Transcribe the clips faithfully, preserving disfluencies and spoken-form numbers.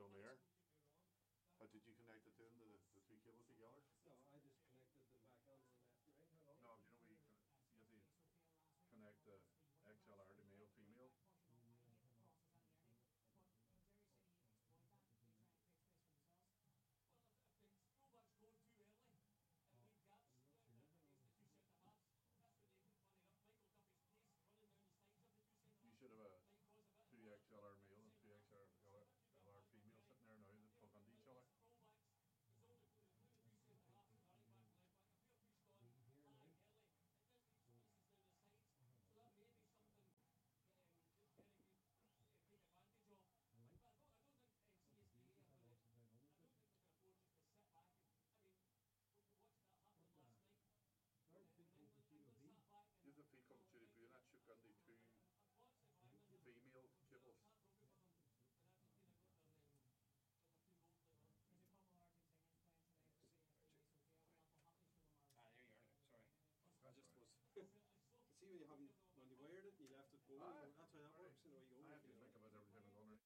on air. How did you connect it to the, the two cables together? No, I just connected them back on the left right. Hello? No, you know we you have to connect the X L R to male female. You should have a two X L R male and two X L R female sitting there now that plug into each other. You have the feed coming through the blue and that shook into two female cables. Ah, there you are. Sorry. I just was. See when you haven't when you wired it, you left it going. Ah, that's how that works. You know, you go. I have to think about everything I'm going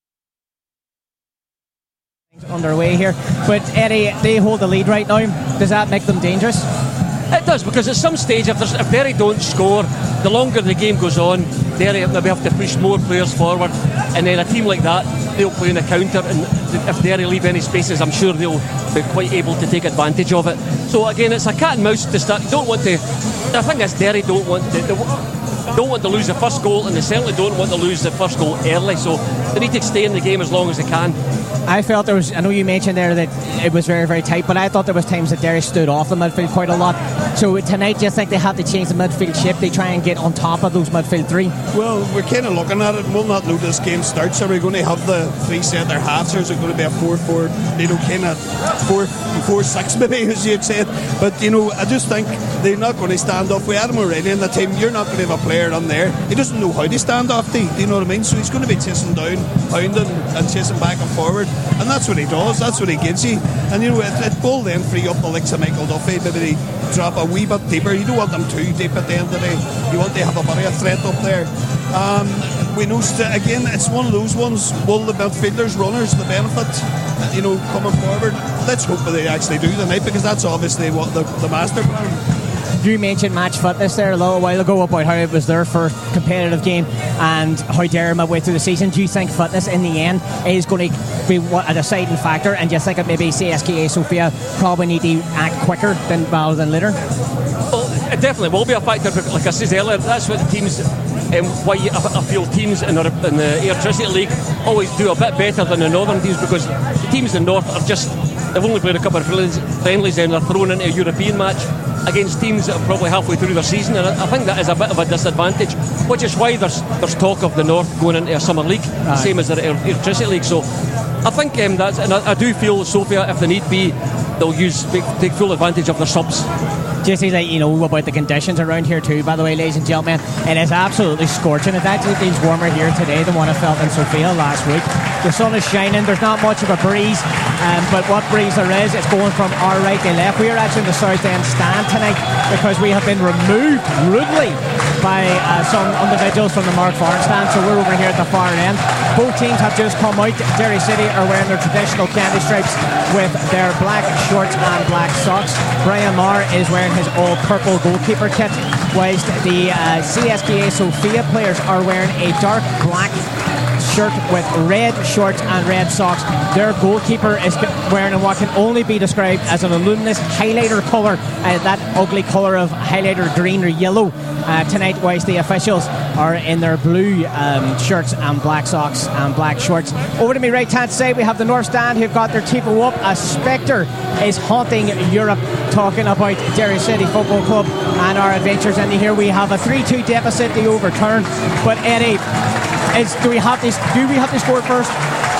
underway here, but Eddie, they hold the lead right now. Does that make them dangerous? It does, because at some stage, if, if Derry don't score, the longer the game goes on, Derry maybe have to push more players forward, and then a team like that, they'll play in the counter, and if Derry leave any spaces, I'm sure they'll be quite able to take advantage of it. So again, it's a cat and mouse to start. You don't want to. The thing is, Derry don't want to. They, don't want to lose the first goal, and they certainly don't want to lose the first goal early, so they need to stay in the game as long as they can. I felt there was, I know you mentioned there that it was very, very tight, but I thought there was times that Derry stood off the midfield quite a lot. So tonight, do you think they have to change the midfield shape? They try and get on top of those midfield three? Well, we're kind of looking at it. We'll not know this game starts. Are we going to have the three centre halves, or is it going to be a four four, you know, kind of four four six maybe, as you'd said? But, you know, I just think they're not going to stand off. We had him already in the team. You're not going to have a player on there. He doesn't know how to stand off, do you know what I mean? So he's going to be chasing down, hounding and chasing back and forward. And that's what he does. That's what he gives you. And, you know, it, it will then free up the likes of Michael Duffy. Maybe they drop a wee bit deeper. You don't want them too deep at the end of the day. You want to have a bit of a threat up there. Um, we know, st- again, it's one of those ones. Will the midfielders, runners, the benefit, you know, coming forward? Let's hope that they actually do tonight, because that's obviously what the, the master plan. You mentioned match fitness there a little while ago about how it was their first competitive game and how Derry midway through the season. Do you think fitness in the end is going to be a deciding factor, and do you think that maybe C S K A Sofia probably need to act quicker than rather than later? Well, it definitely will be a factor, but like I said earlier, that's what the teams, um, why I feel teams in, our, in the Airtricity League always do a bit better than the Northern teams, because the teams in the North are just, they've only played a couple of friendlies and they're thrown into a European match against teams that are probably halfway through their season, and I think that is a bit of a disadvantage, which is why there's there's talk of the North going into a summer league, Aye. same as the Airtricity League. So I think um, that's, and I, I do feel Sofia, if they need be, they'll use take, take full advantage of their subs. Just to let you know about the conditions around here too, by the way, ladies and gentlemen, it is absolutely scorching. It actually feels warmer here today than what I felt in Sofia last week. The sun is shining, there's not much of a breeze, um, but what breeze there is, it's going from our right to left. We are actually in the South End stand tonight because we have been removed rudely by uh, some individuals from the Mark Farren stand, so we're over here at the far end. Both teams have just come out. Derry City are wearing their traditional candy stripes with their black shorts and black socks. Brian Marr is wearing his all-purple goalkeeper kit, whilst the uh, C S K A Sofia players are wearing a dark black shirt with red shorts and red socks. Their goalkeeper is wearing what can only be described as an luminous highlighter colour, uh, that ugly colour of highlighter green or yellow uh, tonight, whilst the officials are in their blue um, shirts and black socks and black shorts. Over to me right hand side we have the North Stand, who've got their tifo up. A spectre is haunting Europe, talking about Derry City Football Club and our adventures into here. We have a three two deficit to overturn, but Eddie, is, do we have to do we have to score first?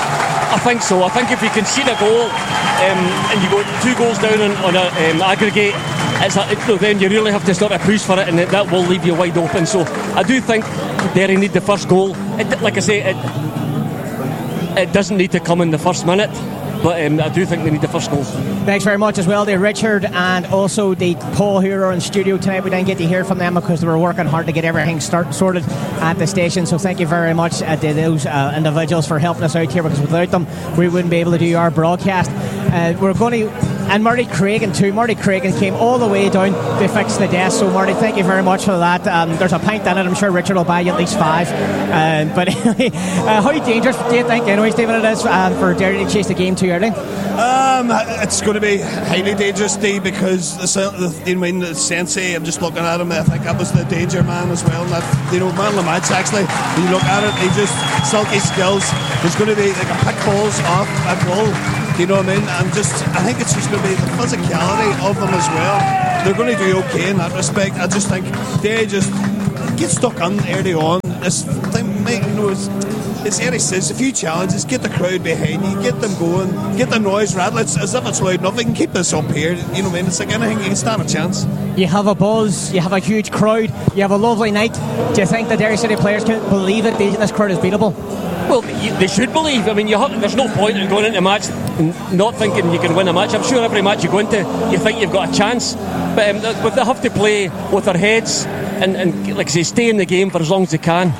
I think so. I think if you concede a goal um, and you go two goals down on, on a um, aggregate, it's a, it, then you really have to start a push for it, and it, that will leave you wide open. So I do think Derry need the first goal. It, like I say, it, it doesn't need to come in the first minute. but um, I do think they need the first goal. Thanks very much as well to Richard and also the Paul who are in studio tonight. We didn't get to hear from them because they were working hard to get everything start, sorted at the station, so thank you very much uh, to those uh, individuals for helping us out here, because without them we wouldn't be able to do our broadcast. Uh, we're going to, and Marty Cragen too. Marty Cragen came all the way down to fix the desk, so Marty, thank you very much for that. Um, there's a pint in it. I'm sure Richard will buy you at least five. Uh, but anyway, uh, how dangerous do you think, anyway, Stephen, it is um, for Derry to chase the game too early? Um, it's going to be highly dangerous, Steve, because the, the, you know, I mean, the Sensei, I'm just looking at him, I think that was the danger man as well. That, you know, man of the match, actually. When you look at it, he just, silky skills. There's going to be, like, a pick balls off a goal. You know what I mean? And just, I think it's just going to be the physicality of them as well. They're going to do okay in that respect. I just think they just get stuck on early on. This thing, you know, it's, it's Eddie says, a few challenges, get the crowd behind you, get them going, get the noise rattle. It's as if it's loud enough. We can keep this up here. You know what I mean? It's like anything, you can stand a chance. You have a buzz, you have a huge crowd, you have a lovely night. Do you think the Derry City players can believe that this crowd is beatable? Well, you, they should believe. I mean, you have, there's no point in going into a match and not thinking you can win a match. I'm sure every match you go into, you think you've got a chance. But, um, but they have to play with their heads and, and, like I say, stay in the game for as long as they can.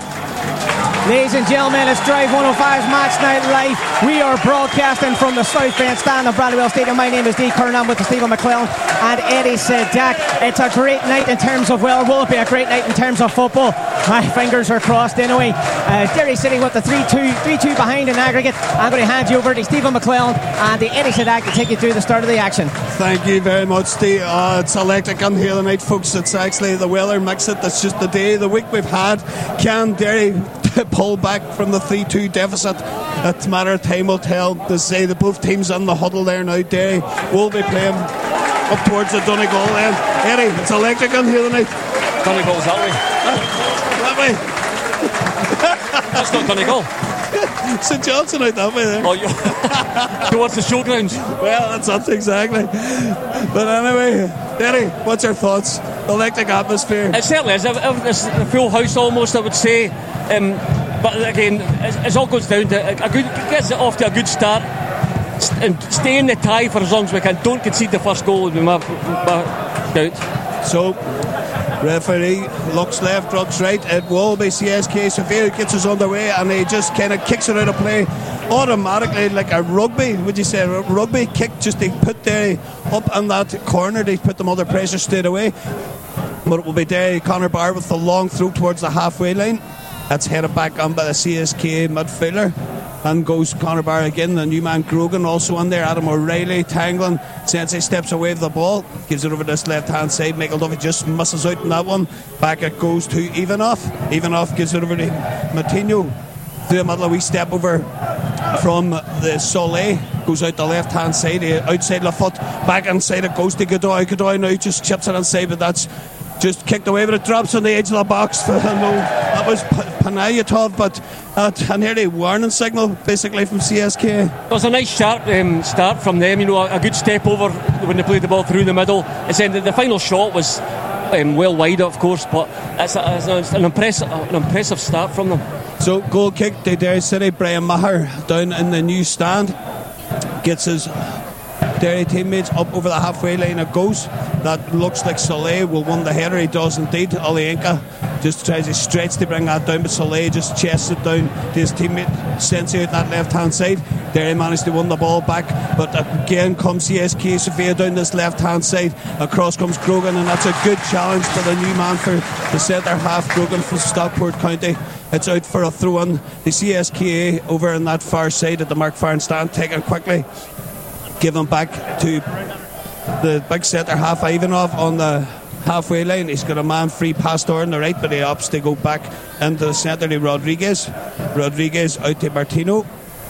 Ladies and gentlemen, it's Drive one oh five's Match Night Live. We are broadcasting from the South Bend stand of Brandywell Stadium. My name is Dee Curran. I'm with Stephen McClellan and Eddie Sadak. It's a great night in terms of, well, will it be a great night in terms of football? My fingers are crossed anyway. Uh, Derry City with the three two behind in aggregate. I'm going to hand you over to Stephen McClellan and the Eddie Sadak to take you through the start of the action. Thank you very much, Steve. Uh, it's electric on here tonight, folks. It's actually the weather mix it. That's just the day, the week we've had. Can Derry pull back from the three two deficit? It's a matter of time will tell. To say that both teams in the huddle there now. Derry will be playing up towards the Donegal end. Eddie, it's electric on here tonight. Donegal's that way. Uh, that way. That's not Donegal. Saint Johnson out that way there. Oh, you towards the showgrounds. Well, that's not exactly. But anyway, Eddie, what's your thoughts? Electric atmosphere. It certainly is. It's a full house almost, I would say. Um, but again, it all goes down to a good, gets it off to a good start and stay in the tie for as long as we can. Don't concede the first goal, would be my, my doubt. So, referee looks left, looks right. It will be C S K Sofia who gets us underway, and he just kind of kicks it out of play automatically, like a rugby. Would you say a rugby kick? Just they put Derry up on that corner. They put them under pressure straight away. But it will be Derry. Conor Barr with the long throw towards the halfway line. That's headed back on by the C S K midfielder. And goes Conor Barr again. The new man Grogan also on there. Adam O'Reilly tangling. Sensei steps away with the ball. Gives it over this left hand side. Michael Duffy just misses out on that one. Back it goes to Ivanoff. Ivanoff gives it over to Matinho. Through the middle, a wee step over from the Soleil. Goes out the left hand side. Outside the foot. Back inside it goes to Godoy. Godoy now just chips it inside, but that's just kicked away, but it drops on the edge of the box. No, that was Panayotov, but uh, a nearly warning signal basically from C S K. It was a nice sharp um, start from them, you know, a, a good step over when they played the ball through the middle. It's the, the final shot was um, well wide, of course, but it's, a, it's an impressive, an impressive start from them. So goal kick to Derry City. Brian Maher down in the new stand gets his Derry teammates up over the halfway line. It goes. That looks like Soleil will win the header. He does indeed. Olienka just tries to stretch to bring that down, but Soleil just chests it down to his teammate Sensei out that left hand side. Derry managed to win the ball back, but again comes C S K Sofia down this left hand side. Across comes Grogan, and that's a good challenge to the new man for the centre half, Grogan from Stockport County. It's out for a throw in. The C S K A over on that far side at the Mark Farren stand, taken quickly, given back to the big centre half Ivanov on the halfway line. He's got a man free Pastor on the right, but he opts to go back into the centre to Rodriguez. Rodriguez out to Martino.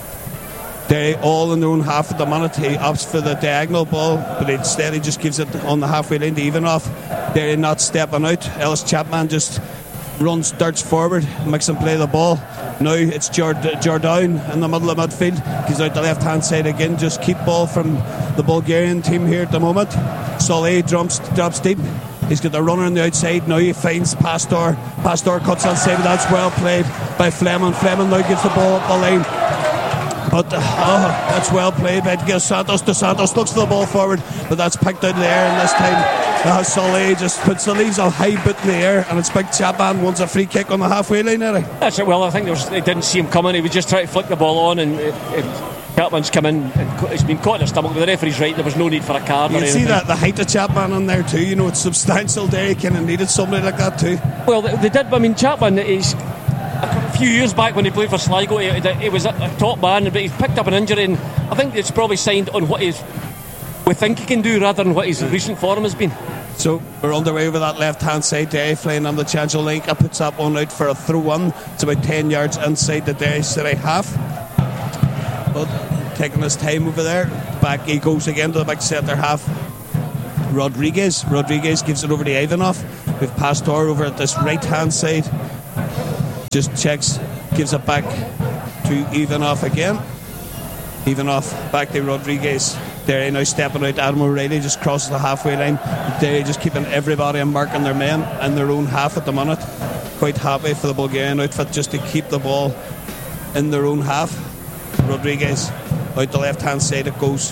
Derry all in their own half at the minute. He opts for the diagonal ball, but instead he just gives it on the halfway line to Ivanov. Derry not stepping out. Ellis Chapman just runs, darts forward, makes him play the ball. Now it's Jord- Jordan in the middle of midfield. He's out the left hand side again. Just keep ball from the Bulgarian team here at the moment. Soleil drops, drops deep. He's got the runner on the outside. Now he finds Pastor. Pastor cuts inside, but that's well played by Fleming. Fleming now gives the ball up the line. But uh, oh, that's well played by Dos Santos. Dos Santos looks for the ball forward, but that's picked out of the air, and this time uh, Solé just puts the leaves a high bit in the air, and it's Big Chapman wants a free kick on the halfway line, Eddie. That's it. Well, I think there was, they didn't see him coming. He was just trying to flick the ball on, and it, it, Chapman's come in and he's been caught in the stomach. But the referee's right, there was no need for a card. You or can anything. see that the height of Chapman on there too. You know, it's substantial there. He kind of needed somebody like that too. Well, they, they did. I mean, Chapman, he's a few years back when he played for Sligo, he, he was a, a top man, but he's picked up an injury, and I think it's probably signed on what he's, we think he can do rather than what his recent form has been. So we're underway over that left hand side. Derry flying on the Changel link. That puts that one out for a throw one. It's about ten yards inside the Derry City half. But taking his time over there. Back he goes again to the big centre half. Rodriguez. Rodriguez gives it over to Ivanov. We've Pastor over at this right hand side. Just checks, gives it back to Ivanov again. Ivanov back to Rodriguez. Derry now stepping out. Adam O'Reilly just crosses the halfway line. Derry just keeping everybody and marking their men in their own half at the minute. Quite happy for the Bulgarian outfit just to keep the ball in their own half. Rodriguez out the left hand side it goes.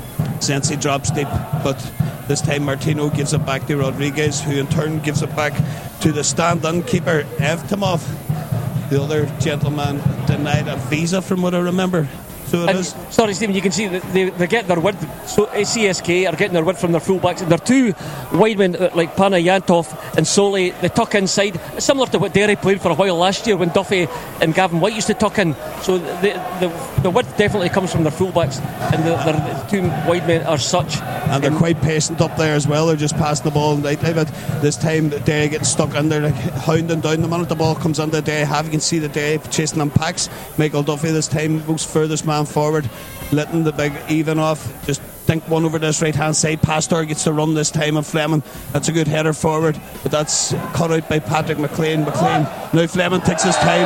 Sensi drops deep, but this time Martino gives it back to Rodriguez, who in turn gives it back to the stand-in keeper Evtimov. The other gentleman denied a visa from what I remember. So it and, is. Sorry, Stephen, you can see that they, they get their width. So C S K are getting their width from their fullbacks. They're two wide men like Panayantov and Solé. They tuck inside, similar to what Derry played for a while last year when Duffy and Gavin White used to tuck in. So the the, the width definitely comes from their fullbacks, and the, the two wide men are such. And they're quite patient up there as well. They're just passing the ball lightly, but this time Derry getting stuck in there, like hounding down. The minute the ball comes under Derry half, you can see the Derry chasing them packs. Michael Duffy this time goes furthest man forward, letting the big Ivanov just think one over this right hand side. Pastor gets to run this time, and Fleming, that's a good header forward, but that's cut out by Patrick McLean. McLean now Fleming takes his time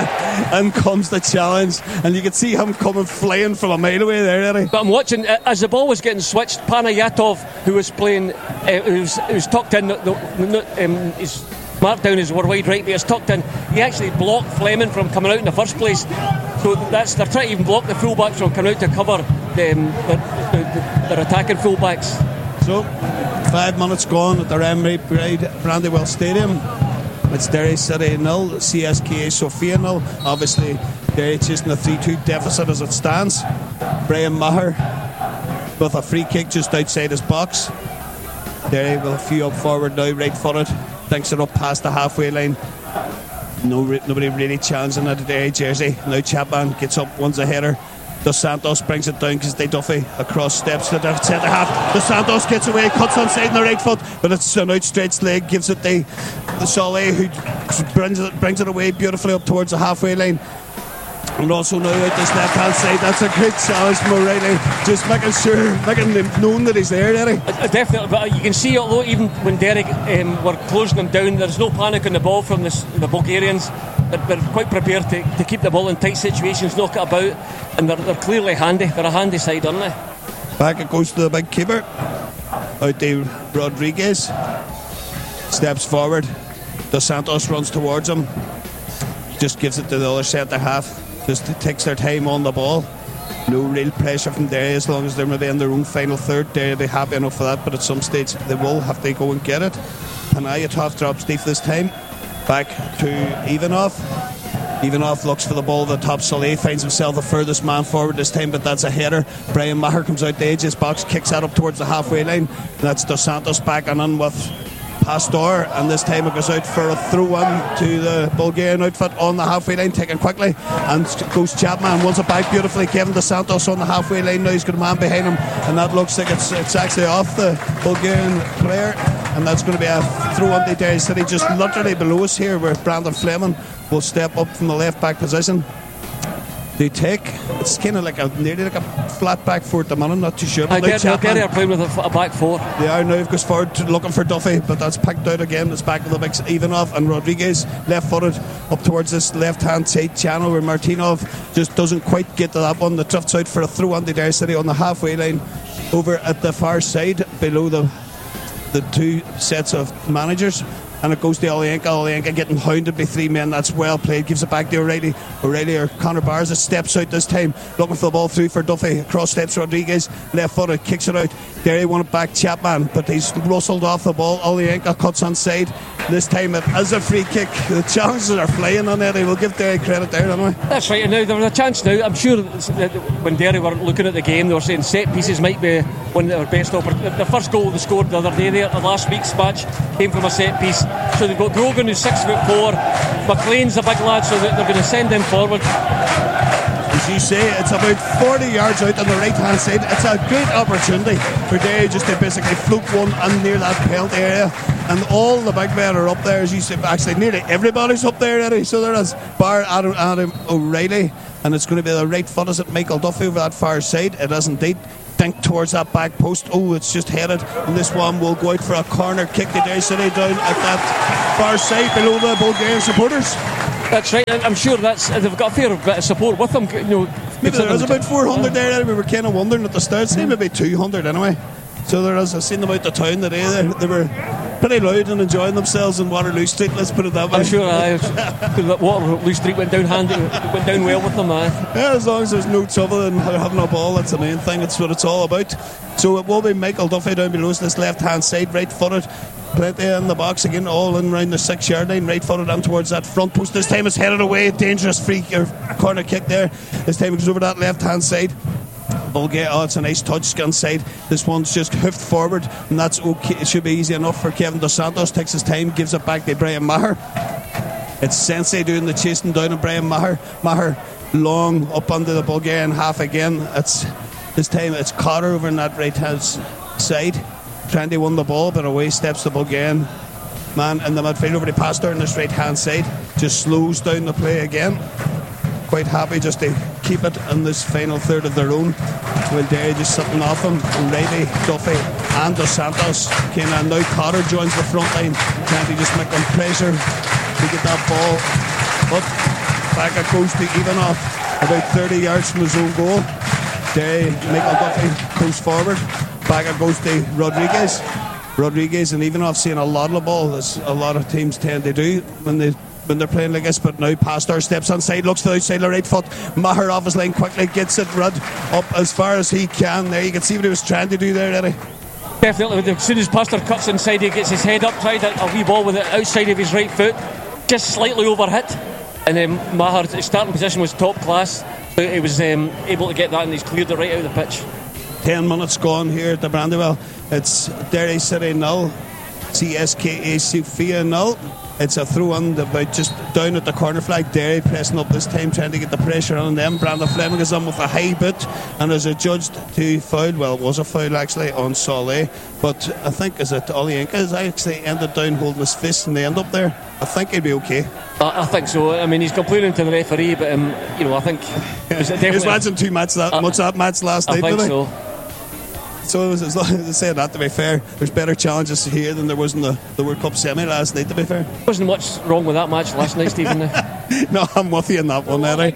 and comes the challenge, and you can see him coming flying from a mile away there, Eddie. But I'm watching uh, as the ball was getting switched. Panayatov, who was playing, uh, who, was, who was tucked in, the, the, um, is marked down as wide right, but he's tucked in. He actually blocked Fleming from coming out in the first place. So that's they're trying to even block the fullbacks from coming out to cover them, their, their, their attacking fullbacks. So five minutes gone at the Emery Brandywell Stadium. It's Derry City nil, C S K A Sofia nil. Obviously Derry chasing a three two deficit as it stands. Brian Maher with a free kick just outside his box. Derry with a few up forward now, right footed, thinks it up past the halfway line. No, nobody really challenging that Derry jersey. Now Chapman gets up, one's a header. Dos Santos brings it down because they Duffy across steps to the centre half. Dos Santos gets away, cuts onside on the right foot, but it's an outstretched leg, gives it the, the Solé, who brings it, brings it away beautifully up towards the halfway line. And also now out this left hand side, that's a great challenge from O'Reilly, just making sure, making them known that he's there, Derry. Uh, definitely, but you can see, although even when Derry um, were closing them down, there's no panic on the ball from this, the Bulgarians. They're, they're quite prepared to, to keep the ball in tight situations, knock it about, and they're, they're clearly handy. They're a handy side, aren't they? Back it goes to the big keeper. Out to Rodriguez. Steps forward. Dos Santos runs towards him. Just gives it to the other centre half. Just takes their time on the ball. No real pressure from Derry as long as they're maybe in their own final third. Derry will be happy enough for that, but at some stage they will have to go and get it. Panayatov drops deep this time. Back to Ivanov. Ivanov looks for the ball at the top. Solé finds himself the furthest man forward this time, but that's a header. Brian Maher comes out the edge of his box, kicks that up towards the halfway line. And that's Dos Santos back and in with Pastor, and this time it goes out for a throw-in to the Bulgarian outfit on the halfway line, taken quickly, and goes Chapman, wants it back beautifully. Kevin Dos Santos on the halfway line now, he's got a man behind him, and that looks like it's, it's actually off the Bulgarian player, and that's going to be a throw-in to Derry City just literally below us here, where Brandon Fleming will step up from the left back position. They take, it's kind of like a nearly like a flat back four at the minute, I'm not too sure. I Derry Derry are playing with a, a back four. They are now, goes forward to looking for Duffy, but that's picked out again. It's back with the big Ivanov, and Rodriguez left footed up towards this left hand side channel where Martinov just doesn't quite get to that one. The drifts out for a throw on to Derry City on the halfway line over at the far side below the the two sets of managers. and it goes to Olienka. Olienka getting hounded by three men. That's well played. Gives it back to O'Reilly. O'Reilly or Connor Barnes that steps out this time, looking for the ball through for Duffy. Cross steps Rodriguez, left footed, kicks it out. Derry won it back, Chapman, but he's rustled off the ball. Olienka cuts on side. This time it is a free kick. The chances are flying on Eddie. We'll give Derry credit there, don't we? That's right. And now there was a chance now. I'm sure that when Derry were looking at the game, they were saying set pieces might be one of their best opportunities. The first goal they scored the other day there, the last week's match, came from a set piece. So they've got Grogan, who's six foot four. McLean's a big lad, so they're going to send him forward. As you say, it's about forty yards out on the right hand side. It's a great opportunity for Derry just to basically float one in near that penalty area, and all the big men are up there. As you say, actually nearly everybody's up there, Eddie. So there is bar Adam, Adam O'Reilly, and it's going to be the right foot. Is it Michael Duffy over that far side? It is indeed. Think towards that back post. Oh, it's just headed, and this one will go out for a corner kick to Derry City down at that far side below the Bulgarian supporters. That's right. I'm sure that's they've got a fair bit of support with them. You know, maybe there is about four hundred there. Eddie. We were kind of wondering at the start. Say maybe two hundred anyway. So there is. I've seen them out the town today. They, they were pretty loud and enjoying themselves in Waterloo Street. Let's put it that way. I'm sure I, that Waterloo Street went down handy, went down well with them. Aye. Yeah, as long as there's no trouble and having a ball, that's the main thing. That's what it's all about. So it will be Michael Duffy down below us, this left hand side, right footed. Plenty in the box again, all in around the six yard line, right footed and towards that front post. This time it's headed away. Dangerous free or corner kick there. This time it goes over that left hand side. Bulgaria, oh, it's a nice touch inside. This one's just hoofed forward, and that's okay. It should be easy enough for Kevin Dos Santos. Takes his time, gives it back to Brian Maher. It's Sensei doing the chasing down of Brian Maher. Maher long up under the Bulgarian half again. It's this time it's Cotter over on that right hand side. Trendy won the ball, but away steps the Bulgarian man in the midfield over to Pastor on this right hand side. Just slows down the play again. Quite happy just to keep it in this final third of their own. While Derry just sitting off him. O'Reilly, Duffy and Dos Santos came in. Now Cotter joins the front line, trying to just make them pressure to get that ball up. Back it goes to Ivanov, about thirty yards from his own goal. Derry, Michael Duffy goes forward. Back it goes to Rodriguez. Rodriguez and Ivanov seeing a lot of the ball, as a lot of teams tend to do when they when they're playing like this. But now Pastor steps on side, looks to the outside of the right foot. Maher off his line quickly, gets it Rudd up as far as he can. There you can see what he was trying to do there, Eddie. Definitely. As soon as Pastor cuts inside, he gets his head up, tried a wee ball with it outside of his right foot, just slightly overhit, and then Maher's starting position was top class, so he was um, able to get that, and he's cleared it right out of the pitch. Ten minutes gone here at the Brandywell. It's Derry City nil, C S K A Sofia nil. It's a throw in about just down at the corner flag. Derry pressing up this time, trying to get the pressure on them. Brandon Fleming is on with a high boot and is adjudged to foul. Well, it was a foul actually on Solé, but I think is it Olienka has actually ended down holding his fist in the end up there. I think he'd be okay. I, I think so. I mean, he's complaining to the referee, but um, you know, I think he was watching two matches that uh, much that match last I night. I think did so. So as long as they say that, to be fair, there's better challenges here than there was in the, the World Cup semi last night, to be fair. Wasn't much wrong with that match last night, Stephen. No, I'm with you in that one, Eddie.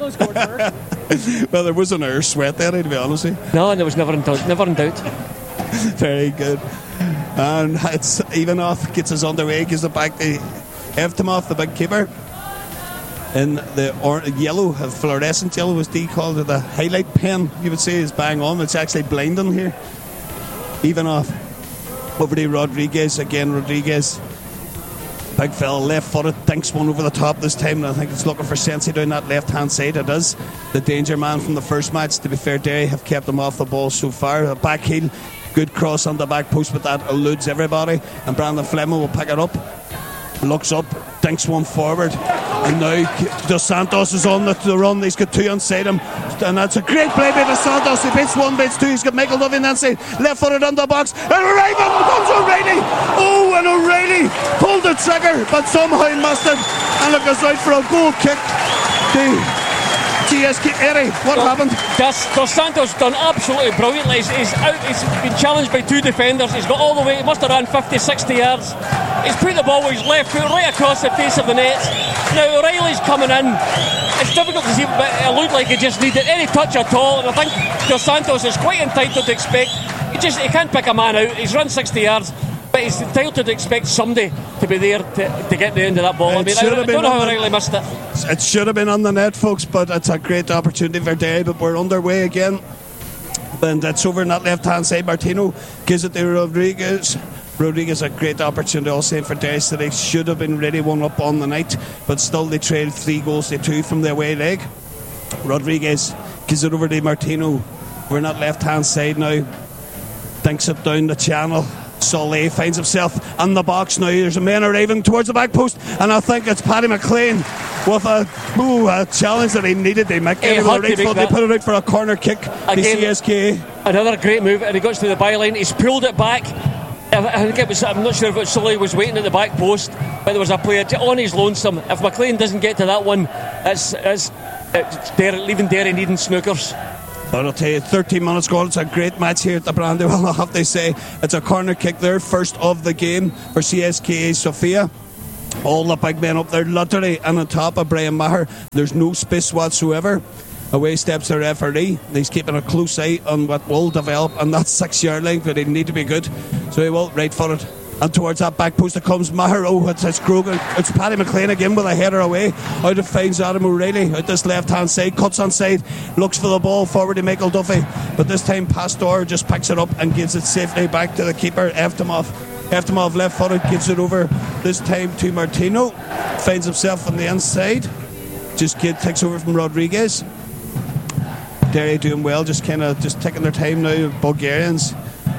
Well, there was an air sweat there, to be honest with you. No, and there was never in doubt. Never in doubt. Very good. And it's Ivanov gets us underway, gives it back to Evtimov, the big keeper. In the or- yellow, a fluorescent yellow was D called it, the highlight pen, you would say, is bang on. It's actually blinding here. Ivanov over to Rodriguez again. Rodriguez, big fella, left footed, thinks one over the top this time, and I think it's looking for Sensi down that left hand side. It is the danger man from the first match. To be fair, Derry have kept him off the ball so far. A back heel, good cross on the back post, but that eludes everybody, and Brandon Fleming will pick it up. Looks up, thinks one forward, and now Dos Santos is on the, the run. He's got two inside him, and that's a great play by Dos Santos. He beats one, beats two. He's got Michael Duffy on that side, left footed on the box, and right in comes O'Reilly. Oh, and O'Reilly pulled the trigger, but somehow missed it, and it goes out for a goal kick. The G S K Eddie, what well, happened? Dos, Dos Santos done absolutely brilliantly. He's, he's out. He's been challenged by two defenders. He's got all the way. He must have ran fifty, sixty yards. He's put the ball with his left foot right across the face of the net. Now O'Reilly's coming in. It's difficult to see, but it looked like he just needed any touch at all. And I think Dos Santos is quite entitled to expect. He just he can't pick a man out. He's run sixty yards. But he's entitled to expect somebody to be there to, to get the end of that ball. I It mean, I, should I have don't been know how on I the- really missed it. It should have been on the net, folks, but it's a great opportunity for Derry. But we're underway again. And it's over on that left-hand side. Martino gives it to Rodriguez. Rodriguez, a great opportunity all same for Derry City. Should have been ready one up on the night, but still they trailed three goals to two from the away leg. Rodriguez gives it over to Martino. We're on that left-hand side now. Dinks it down the channel. Solé finds himself in the box now. There's a man arriving towards the back post, and I think it's Paddy McLean with a, ooh, a challenge that he needed. They make He it had the to right make foot. They that. put it out for a corner kick. The Again, C S K A. Another great move, and he goes to the byline. He's pulled it back. I I think it was. I'm not sure if it was Sully was waiting at the back post, but there was a player on his lonesome. If McLean doesn't get to that one, it's, it's, it's Derry, leaving Derry needing snookers. But I'll tell you, thirteen minutes gone. It's a great match here at the Brandywell, I have to say. It's a corner kick there, first of the game for C S K A Sofia. All the big men up there, literally, and on top of Brian Maher. There's no space whatsoever. Away steps the referee. He's keeping a close eye on what will develop on that six-yard line, but he need to be good. So he will, right footed. And towards that back post it comes Maher. Oh, it's, it's Grogan. It's Paddy McLean again with a header away. Out it finds Adam O'Reilly. Out this left-hand side. Cuts on side. Looks for the ball forward to Michael Duffy. But this time Pastor just picks it up and gives it safely back to the keeper, Eftimov. Eftimov left-footed. Gives it over this time to Martino. Finds himself on the inside. Just kid takes over from Rodriguez. Derry doing well. Just kind of just taking their time now. Bulgarians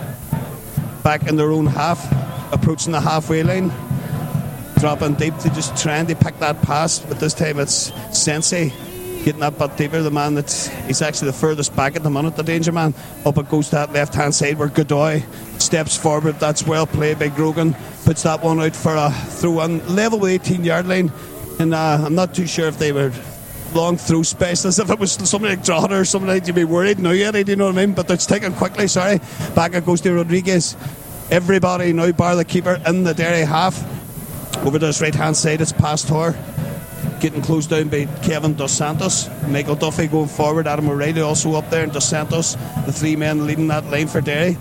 back in their own half. Approaching the halfway line, dropping deep. They just trying to pick that pass, but this time it's Sensei getting that bit deeper. The man that's he's actually the furthest back at the minute, the danger man. Up it goes to that left hand side where Godoy steps forward. That's well played by Grogan. Puts that one out for a throw in level with eighteen yard line, and uh, I'm not too sure if they were long through specialists. If it was somebody like Drogheda or somebody, you'd be worried now yet. Do you know what I mean? But it's taken quickly. Sorry, back it goes to Rodriguez. Everybody now bar the keeper in the Derry half. Over to his right hand side it's Pastor getting closed down by Kevin Dos Santos. Michael Duffy going forward. Adam O'Reilly also up there, and Dos Santos, the three men leading that line for Derry.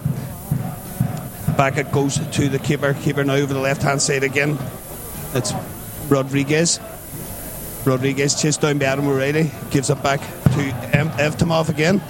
Back it goes to the keeper. Keeper now over the left hand side again. It's Rodriguez. Rodriguez chased down by Adam O'Reilly. Gives it back to Evtimov again.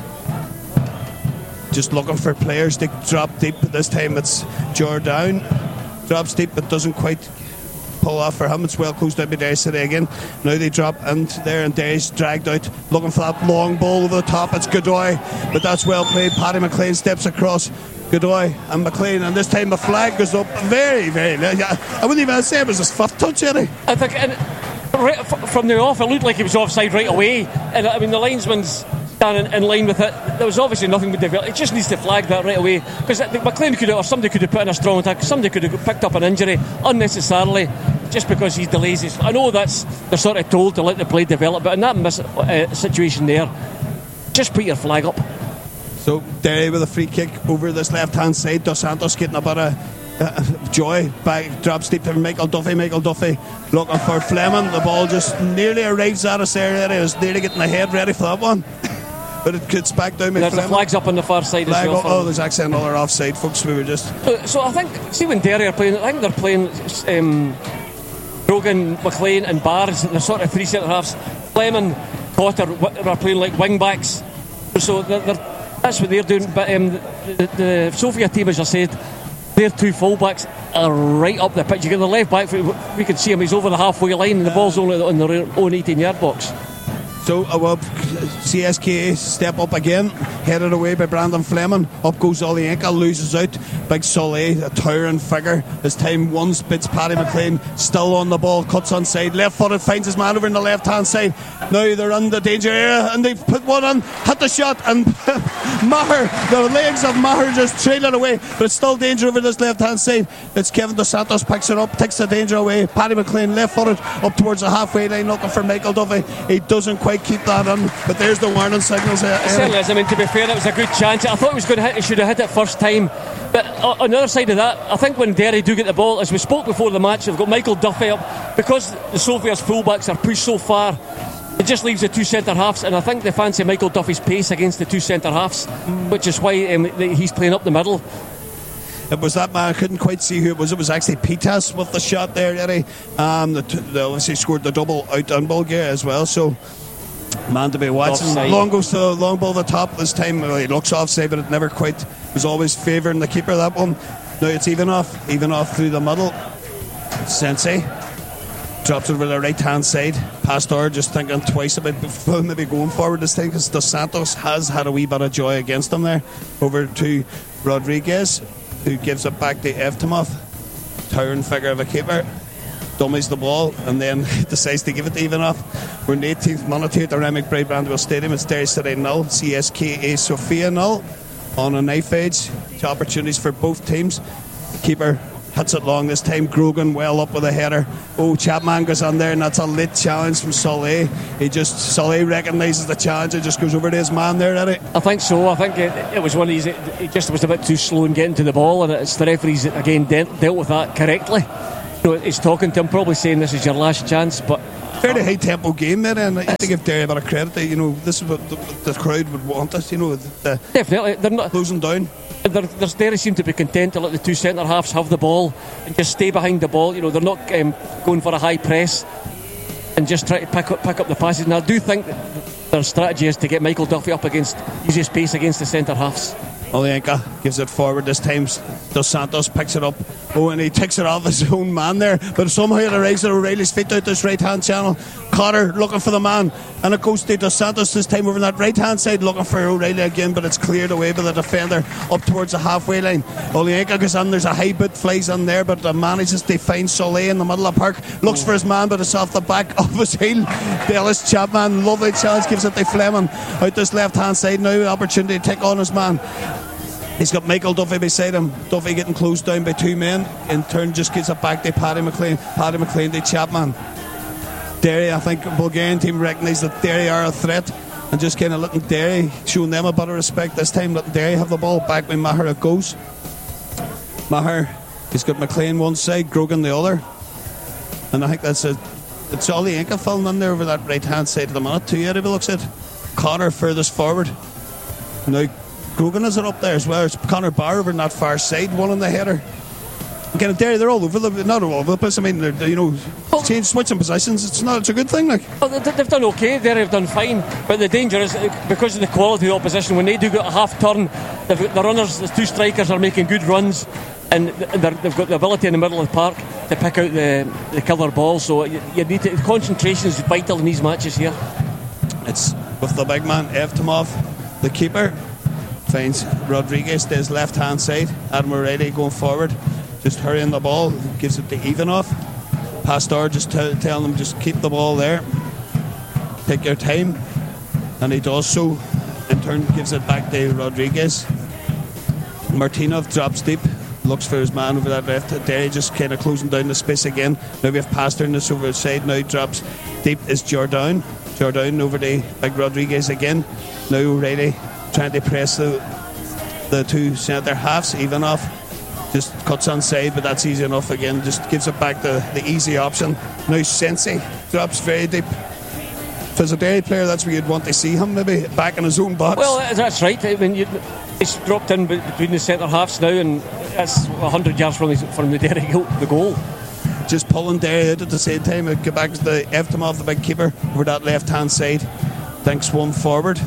Just looking for players to drop deep. This time it's Jordan. Drops deep but doesn't quite pull off for him. It's well closed down by Derry City again. Now they drop in there and Derry's dragged out. Looking for that long ball over the top. It's Godoy. But that's well played. Paddy McLean steps across. Godoy and McLean. And this time the flag goes up very, very... I wouldn't even say it was his fifth touch, Eddie. I think and right f- from the off, it looked like he was offside right away. And I mean, the linesman's standing in line with it. There was obviously nothing with develop. It just needs to flag that right away, because McLean could have, or somebody could have put in a strong attack. Somebody could have picked up an injury unnecessarily just because he delays his. I know that's they're sort of told to let the play develop, but in that mis- uh, situation there, just put your flag up. So Derry with a free kick over this left hand side. Dos Santos getting a bit of uh, joy. Back drops deep to Michael Duffy. Michael Duffy looking for Fleming. The ball just nearly arrives at us there. He was nearly getting the head ready for that one. But it gets back down with There's Fleming. the flags up on the far side Flag as well. up. Oh, there's actually another offside, folks. We were just. So, so I think, see when Derry are playing, I think they're playing um, Brogan, McLean and Barrs. They're sort of three centre halves. Fleming, Potter are playing like wing backs. So they're, they're, that's what they're doing. But um, the, the Sofia team, as I said, their two full-backs are right up the pitch. You get the left back, we can see him, he's over the halfway line and the ball's only on their own eighteen yard box. So uh, well, C S K A step up again, headed away by Brandon Fleming. Up goes Olienka, loses out. Big Solé, a towering figure. This time one spits Paddy McLean, still on the ball, cuts on side, left footed, finds his man over in the left hand side. Now they're in the danger area and they've put one on, hit the shot, and Maher, the legs of Maher just trail it away, but it's still danger over this left hand side. It's Kevin Dos Santos picks it up, takes the danger away. Paddy McLean left footed up towards the halfway line looking for Michael Duffy. He doesn't quite keep that in, but there's the warning signals. Uh, It certainly is. I mean, to be fair, it was a good chance. I thought he was going to hit. He should have hit it first time. But on the other side of that, I think when Derry do get the ball, as we spoke before the match, they've got Michael Duffy up, because the Sofia's fullbacks are pushed so far. It just leaves the two centre halves, and I think they fancy Michael Duffy's pace against the two centre halves, which is why um, he's playing up the middle. it was that man. I couldn't quite see who it was. It was actually Pitas with the shot there, Eddie. Um, the, they obviously scored the double out on Bulgaria as well. So, man to be watching. Offside. Long goes to the long ball at the top this time. Well, he looks offside, but it never quite was always favouring the keeper, that one. Now it's even off, even off through the middle. Sensei drops it over the right hand side. Pastor just thinking twice about before maybe going forward this time, because Dos Santos has had a wee bit of joy against him there. Over to Rodriguez, who gives it back to Evtimov. Towering figure of a keeper. Dummies the ball and then decides to give it to Ivanov. We're in the eighteenth minute here at the Remy McBride Brandywell Stadium. It's Derry City nil, C S K A Sofia nil. On a knife edge, two opportunities for both teams. Keeper hits it long this time. Grogan well up with a header. Oh, Chapman goes on there, and that's a late challenge from Soleil. He just Soleil recognises the challenge and just goes over to his man there, Eddie. I think so. I think it, it was one of these. It, it just was a bit too slow in getting to the ball, and it's the referees that, again, dealt, dealt with that correctly. You know, he's talking to him, probably saying this is your last chance, but fairly high tempo game there, and I have to give Derry a bit of credit. That, you know, this is what the, the crowd would want us. You know, the, definitely they're not closing down. They're, there's Derry seem to be content to let the two centre halves have the ball and just stay behind the ball. You know, they're not um, going for a high press and just try to pick up pick up the passes. And I do think that their strategy is to get Michael Duffy up against easy space against the centre halves. Olienka gives it forward this time. Dos Santos picks it up. Oh, and he takes it off his own man there, but somehow it arrives at O'Reilly's feet out this right hand channel. Cotter looking for the man, and it goes to Dos Santos this time over on that right hand side, looking for O'Reilly again, but it's cleared away by the defender up towards the halfway line. Olienka goes in, there's a high boot flies in there, but it manages to find Soleil in the middle of the park. Looks for his man, but it's off the back of his heel. Dallas Chapman, lovely challenge, gives it to Fleming out this left hand side now. Opportunity to take on his man. He's got Michael Duffy beside him. Duffy getting closed down by two men. In turn, just gives it back to Paddy McLean. Paddy McLean to Chapman. Derry, I think, Bulgarian team recognise that Derry are a threat, and just kind of letting Derry, showing them a bit of respect this time, letting Derry have the ball. Back when Maher it goes. Maher, he's got McLean one side, Grogan the other. And I think that's a, it's Olienka filling in there over that right hand side of the minute too, everybody looks at. Connor furthest forward. Now Grogan is it up there as well. It's Connor Barr over on that far side, one on the header. Again, Derry, they're all over the, not all over the place. I mean, they're, you know, well, change, switching positions. It's not, it's a good thing. Like, well, they've done okay. Derry have done fine, but the danger is because of the quality of the opposition. When they do get a half turn, the runners, the two strikers are making good runs, and they've got the ability in the middle of the park to pick out the, the killer ball. So you, you need to, concentration is vital in these matches here. It's with the big man Evtimov, the keeper. Finds Rodriguez to his left hand side. Adam O'Reilly going forward, just hurrying the ball, gives it to Ivanov. Pastor just t- telling him just keep the ball there, take your time, and he does so. In turn, gives it back to Rodriguez. Martinov drops deep, looks for his man over that left. Derry just kind of closing down the space again. Now we have Pastor in this over the side. Now drops deep is Jordan. Jordan over to Big Rodriguez again. Now O'Reilly trying to press the the two centre halves. Ivanov just cuts on side, but that's easy enough again. Just gives it back the, the easy option. Now Sensei drops very deep. If as a Derry player, that's where you'd want to see him, maybe back in his own box. Well, that's right. I mean, you, it's dropped in between the centre halves now, and that's one hundred yards from the, from the Derry goal, the goal. Just pulling Derry out at the same time. It go back to the Evtimov, the big keeper, over that left hand side. Thanks one forward.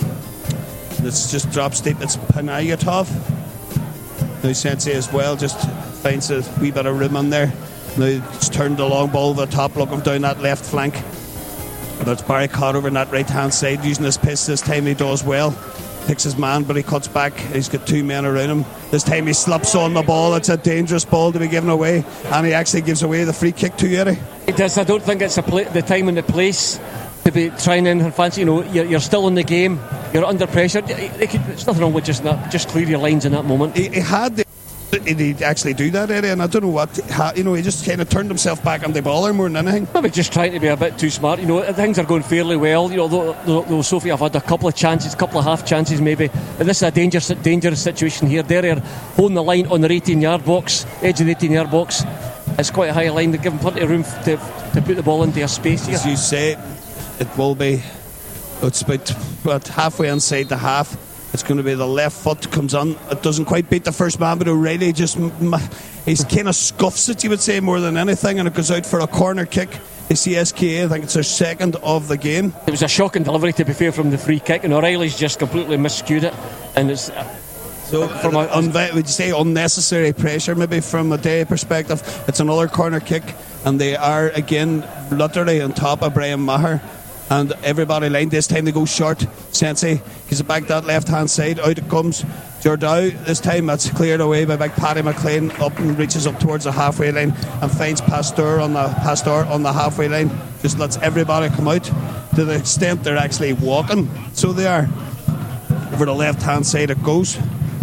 It's just drops deep. It's Panayotov. Now Sensei as well just finds a wee bit of room on there. Now it's turned the long ball over the top, looking down that left flank. That's Barry Cotter over on that right hand side, using his pace this time. He does well. Picks his man, but he cuts back. He's got two men around him. This time he slips on the ball. It's a dangerous ball to be given away, and he actually gives away the free kick to Eddie. It does. I don't think it's a pla- the time and the place to be trying in her fancy. You know, you're, you're still in the game. You're under pressure. There's nothing wrong with just that. Just clear your lines in that moment. He, he had the He'd actually do that, Eddie, and I don't know what, you know, he just kind of turned himself back on the baller more than anything. Maybe just trying to be a bit too smart. You know, things are going fairly well. You know, though, though, though Sophie have had a couple of chances, a couple of half chances maybe, but this is a dangerous, dangerous situation here. They're holding the line on their eighteen-yard box, edge of the eighteen-yard box. It's quite a high line. They give them plenty of room to to put the ball into a space here. As you say, it will be. It's about, about halfway inside the half. It's going to be the left foot comes on. It doesn't quite beat the first man, but O'Reilly just he's kind of scuffs it, you would say, more than anything, and it goes out for a corner kick. The C S K A, I think it's their second of the game. It was a shocking delivery, to be fair, from the free kick, and O'Reilly's just completely miscued it, and it's. So, from a, unve- would you say unnecessary pressure, maybe from a day perspective? It's another corner kick, and they are again literally on top of Brian Maher, and everybody lined. This time they go short. Sensei gives it back that left hand side. Out it comes. Jordow. This time that's cleared away by big Paddy McLean, up and reaches up towards the halfway line and finds Pasteur on the Pasteur on the halfway line. Just lets everybody come out to the extent they're actually walking. So they are. Over the left hand side it goes.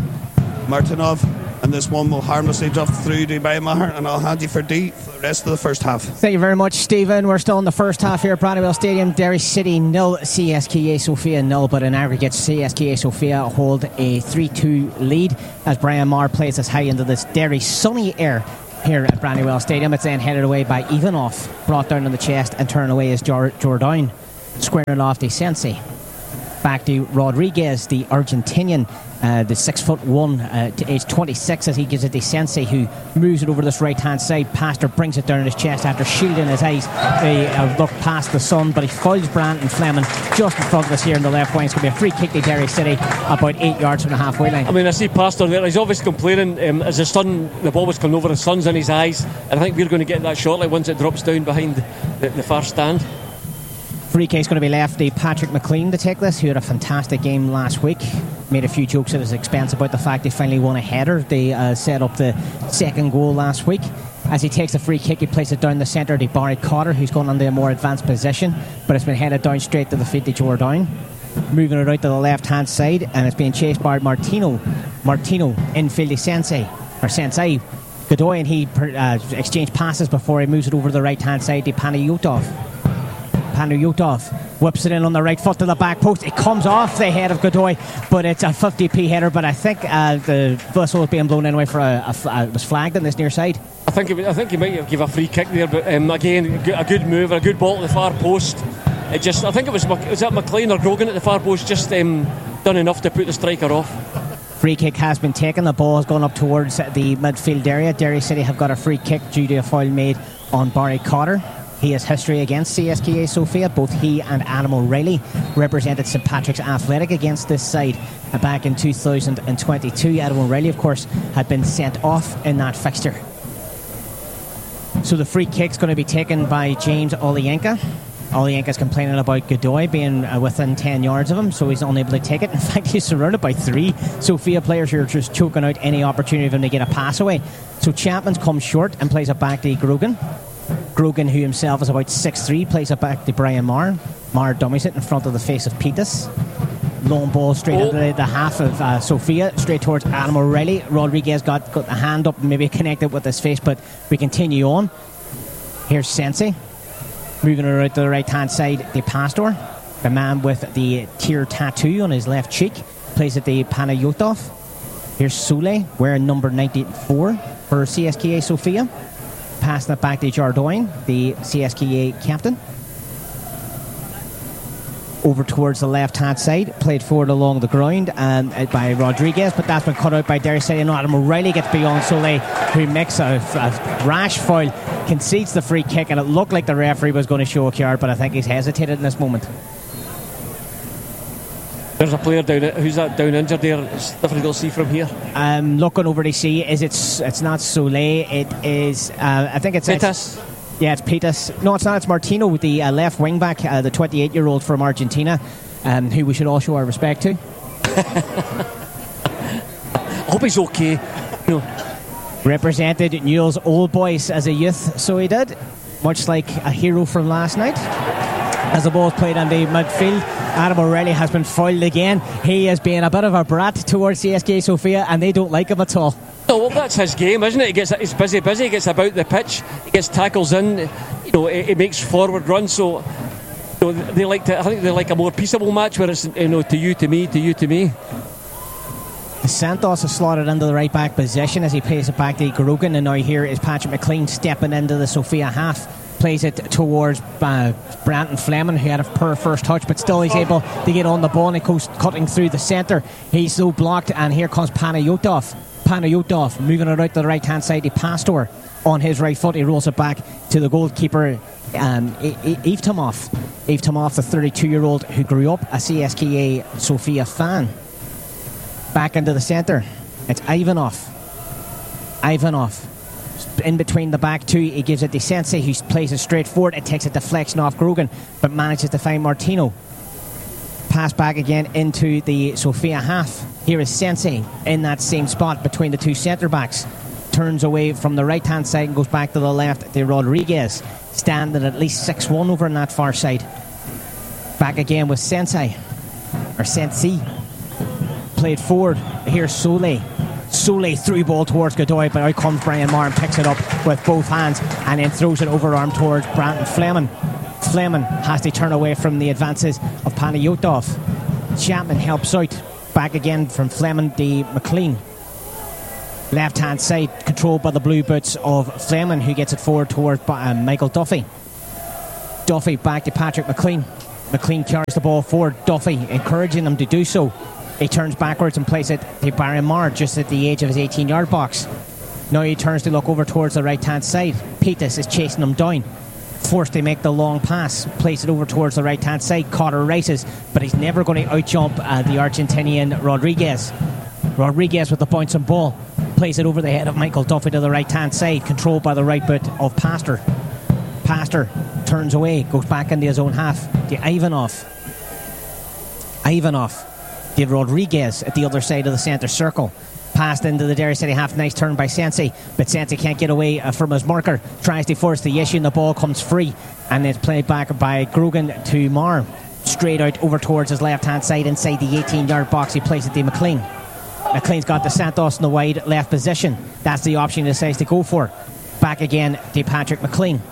Martinov, and this one will harmlessly drop through to Brian Maher, and I'll hand you for D for the rest of the first half. Thank you very much, Stephen. We're still in the first half here at Brandywell Stadium. Derry City nil, C S K A Sofia nil, but in aggregate C S K A Sofia hold a three two lead as Brian Maher plays us high into this Derry sunny air here at Brandywell Stadium. It's then headed away by Ivanov, brought down on the chest and turned away as Jor- Jordan, squaring off the Sensei. Back to Rodriguez, the Argentinian, uh, the six foot one, uh, to age twenty-six, as he gives it to Sensei, who moves it over this right hand side. Pastor brings it down on his chest after shielding his eyes. They uh, look past the sun, but he fouls Brandon Fleming just in front of us here in the left wing. It's going to be a free kick to Derry City, about eight yards from the halfway line. I mean, I see Pastor there. He's obviously complaining um, as the sun, the ball was coming over, the sun's in his eyes, and I think we're going to get that shortly once it drops down behind the, the far stand. Free kick's going to be left to Patrick McLean to take this, who had a fantastic game last week. Made a few jokes at his expense about the fact they finally won a header. They uh, set up the second goal last week. As he takes the free kick, he places it down the centre to Barry Cotter, who's gone under a more advanced position, but it's been headed down straight to the feet to Jordan. Moving it out to the left hand side, and it's being chased by Martino. Martino, infield to Sensei, or Sensei. Godoy, and he uh, exchanged passes before he moves it over to the right hand side to Panayotov. Panayotov whips it in on the right foot to the back post. It comes off the head of Godoy, but it's a fifty p header. But I think uh, the whistle was being blown anyway for a, a, a it was flagged on this near side. I think it, I think he might give a free kick there, but um, again, a good move, a good ball to the far post. It just, I think it was was that McLean or Grogan at the far post, just um, done enough to put the striker off. Free kick has been taken. The ball has gone up towards the midfield area. Derry City have got a free kick due to a foul made on Barry Cotter. He has history against C S K A Sofia. Both he and Adam O'Reilly represented St Patrick's Athletic against this side back in two thousand twenty-two. Adam O'Reilly, of course, had been sent off in that fixture. So the free kick's going to be taken by James Olienka. Olienka's complaining about Godoy being uh, within ten yards of him, so he's unable to take it. In fact, he's surrounded by three Sofia players who are just choking out any opportunity of him to get a pass away. So Chapman's comes short and plays it back to Grogan. Grogan, who himself is about six three, plays it back to Brian Maher. Maher dummies it in front of the face of Petus. Long ball straight oh. into the, the half of uh, Sofia, straight towards Adam O'Reilly. Rodriguez got, got the hand up and maybe connected with his face, but we continue on. Here's Sensei. Moving it out to the right hand side, the Pastor, the man with the tear tattoo on his left cheek, plays it to Panayotov. Here's Soule, wearing number ninety-four for C S K A Sofia. Passing it back to Jordan, the C S K A captain. Over towards the left hand side, played forward along the ground um, by Rodriguez, but that's been cut out by Derry City. And Adam O'Reilly gets beyond Soule, who makes a, a rash foul, concedes the free kick, and it looked like the referee was going to show a card, but I think he's hesitated in this moment. There's a player down, who's that down injured there? It's difficult to see from here. Um, looking over to see, is it? It's not Soule. It is. Uh, I think it's. Petus. It's, yeah, it's Petus. No, it's not. It's Martino, the uh, left wing back, uh, the twenty-eight-year-old from Argentina, um, who we should all show our respect to. I hope he's okay. No. Represented Newell's Old Boys as a youth, so he did, much like a hero from last night. As the ball's played on the midfield, Adam O'Reilly has been fouled again. He is being a bit of a brat towards C S K A Sofia, and they don't like him at all. Oh, well, that's his game, isn't it? He gets, he's busy, busy. He gets about the pitch. He gets tackles in. You know, he, he makes forward runs. So, you know, they like to. I think they like a more peaceable match where it's, you know, to you, to me, to you, to me. Santos has slotted into the right back position as he plays it back to Grogan, and now here is Patrick McLean stepping into the Sofia half. plays it towards uh, Brandon Fleming, who had a poor first touch, but still he's able to get on the ball, and he goes cutting through the centre. He's so blocked, and here comes Panayotov. Panayotov moving it out to the right hand side. He passed over on his right foot. He rolls it back to the goalkeeper, um, Yves Tomov. Yves Tomov, the thirty-two year old who grew up a C S K A Sofia fan. Back into the centre. It's Ivanov. Ivanov. In between the back two, he gives it to Sensei, who plays it straight forward. It takes a deflection off Grogan, but manages to find Martino. Pass back again into the Sofia half. Here is Sensei in that same spot between the two centre backs. Turns away from the right hand side and goes back to the left to Rodriguez, standing at least six one over on that far side. Back again with Sensei, or Sensei. Played forward. Here's Soule. Soule through ball towards Godoy, but out comes Brian Marr and picks it up with both hands and then throws it overarm towards Brandon Fleming. Fleming has to turn away from the advances of Panayotov. Chapman helps out. Back again from Fleming to McLean. Left hand side controlled by the blue boots of Fleming, who gets it forward towards uh, Michael Duffy. Duffy back to Patrick McLean. McLean carries the ball forward. Duffy encouraging him to do so. He turns backwards and plays it to Barry Marr just at the edge of his eighteen yard box. Now he turns to look over towards the right hand side. Peters is chasing him down. Forced to make the long pass. Plays it over towards the right hand side. Cotter races, but he's never going to outjump uh, the Argentinian Rodriguez. Rodriguez with the bouncing ball. Plays it over the head of Michael Duffy to the right hand side. Controlled by the right boot of Pastor. Pastor turns away. Goes back into his own half. To Ivanov. Ivanov. To Rodriguez at the other side of the centre circle. Passed into the Derry City half. Nice turn by Sensei, but Sensei can't get away uh, from his marker. Tries to force the issue and the ball comes free, and it's played back by Grogan to Marr. Straight out over towards his left hand side inside the eighteen yard box. He plays it to McLean. McLean's got the Santos in the wide left position. That's the option he decides to go for. Back again to Patrick McLean.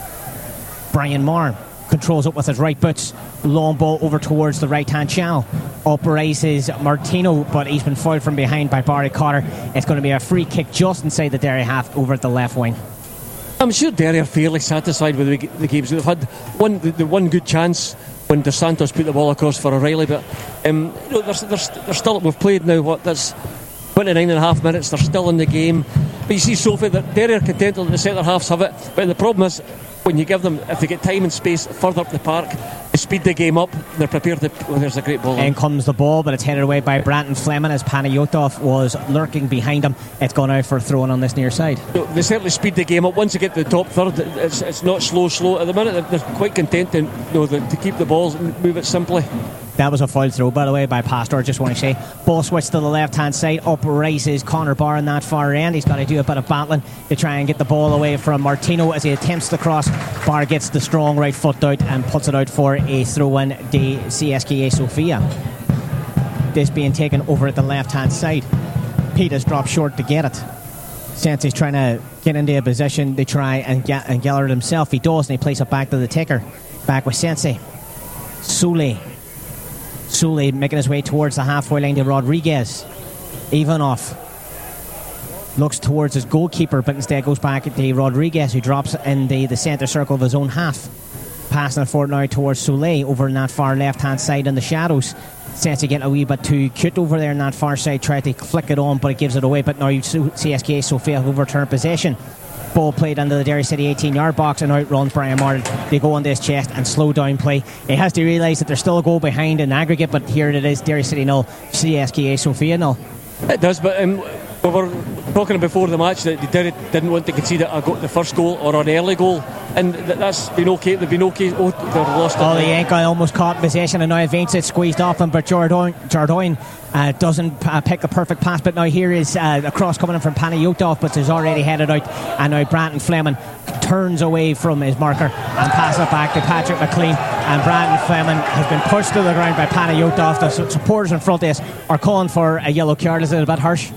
Brian Marr controls up with his right boots. Long ball over towards the right hand channel. Up rises Martino, but he's been fouled from behind by Barry Cotter. It's going to be a free kick just inside the Derry half over at the left wing. I'm sure Derry are fairly satisfied with the, the games. They've had one the, the one good chance when Dos Santos put the ball across for O'Reilly, but um, you know, they're, they're, they're still, we've played now what that's twenty-nine and a half minutes. They're still in the game, but you see, Sophie, that Derry are content to let the centre halves have it. But the problem is, when you give them, if they get time and space further up the park, they speed the game up. They're prepared to. Well, there's a great ball. In comes the ball, but it's headed away by Brandon Fleming as Panayotov was lurking behind him. It's gone out for a throw in on this near side. So they certainly speed the game up. Once you get to the top third, it's, it's not slow, slow. At the minute, they're, they're quite content to, you know, the, to keep the balls and move it simply. That was a foul throw, by the way, by Pastor, just want to say. Ball switch to the left-hand side. Up rises Connor Barr on that far end. He's got to do a bit of battling to try and get the ball away from Martino as he attempts the cross. Barr gets the strong right foot out and puts it out for a throw-in to C S K A Sofia. This being taken over at the left-hand side. Peters drops short to get it. Sensei's trying to get into a position to try and, get, and gather it himself. He does, and he plays it back to the taker. Back with Sensei. Soule. Soule making his way towards the halfway line to Rodriguez. Ivanov looks towards his goalkeeper, but instead goes back to Rodriguez, who drops in the, the centre circle of his own half. Passing it forward now towards Soule over in that far left hand side in the shadows. Sensei getting a wee bit too cute over there in that far side, tried to flick it on, but it gives it away. But now C S K A Sofia have overturned possession. Ball played into the Derry City eighteen yard box, and out runs Brian Martin. They go on his chest and slow down play. He has to realise that there's still a goal behind in aggregate, but here it is, Derry City nil, C S K A Sofia nil. It does, but um, we were talking before the match that they didn't want to concede a go- the first goal or an early goal, and that's been okay. They've been okay. Oh, they've lost it. Oh, the Yanka almost caught possession, and now Vincent squeezed off him, but Jordan, Jordan uh, doesn't uh, pick the perfect pass. But now here is uh, a cross coming in from Panayotov, but is already headed out, and now Brandon Fleming turns away from his marker and passes it back to Patrick McLean, and Brandon Fleming has been pushed to the ground by Panayotov. The supporters in front of us are calling for a yellow card. Is it a bit harsh?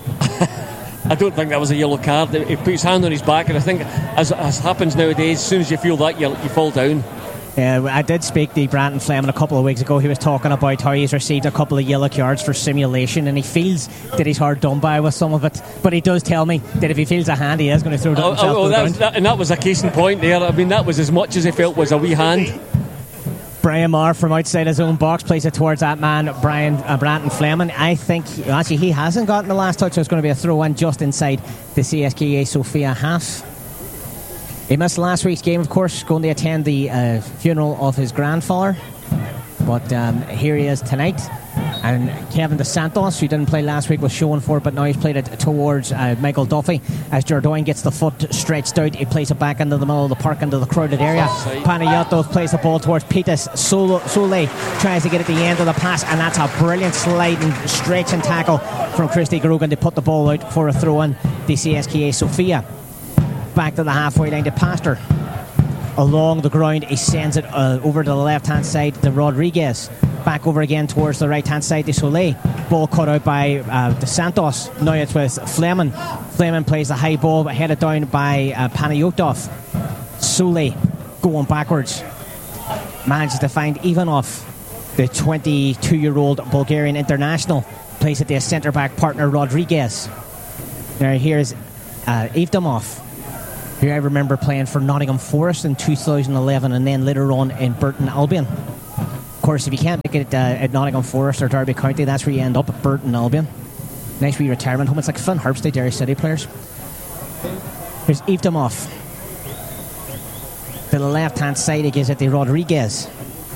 I don't think that was a yellow card. He put his hand on his back, and I think, as, as happens nowadays, as soon as you feel that, you, you fall down. Uh, I did speak to Brandon Fleming a couple of weeks ago. He was talking about how he's received a couple of yellow cards for simulation, and he feels that he's hard done by with some of it. But he does tell me that if he feels a hand, he is going to throw it oh, himself oh, to the that ground. was, that, and that was a case in point there. I mean, that was as much as he felt was a wee hand. Brian Maher from outside his own box plays it towards that man, Brian uh, Brandon Fleming. I think actually he hasn't gotten the last touch, so it's going to be a throw in just inside the C S K A Sofia half. He missed last week's game, of course, going to attend the uh, funeral of his grandfather. But um, here he is tonight. And Kevin Dos Santos, who didn't play last week, was showing for it, but now he's played it towards uh, Michael Duffy. As Jordoin gets the foot stretched out, he plays it back into the middle of the park, into the crowded area. Panayotov plays the ball towards Pitas. Sole, Sole tries to get at the end of the pass, and that's a brilliant sliding, stretching tackle from Christy Grogan to put the ball out for a throw-in. The C S K A Sofia. Back to the halfway line to Pastor. Along the ground, he sends it uh, over to the left-hand side to Rodriguez. Back over again towards the right-hand side to Soleil. Ball cut out by uh, Dos Santos. Now it's with Fleming. Fleming plays the high ball, headed down by uh, Panayotov. Soleil going backwards. Manages to find Ivanov, the twenty-two-year-old Bulgarian international. Plays it to his centre-back partner, Rodriguez. Now here's uh, Evdomov, who I remember playing for Nottingham Forest in two thousand eleven and then later on in Burton Albion. Of course, if you can't make it uh, at Nottingham Forest or Derby County, that's where you end up, at Burton Albion. Nice wee retirement home. It's like Finn Herbstay, Derry City players. Here's Evdomov. To the left-hand side, he gives it to Rodriguez.